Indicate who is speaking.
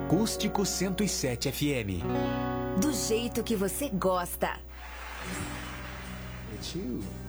Speaker 1: Acústico 107 FM.
Speaker 2: Do jeito que você gosta.
Speaker 3: It's you.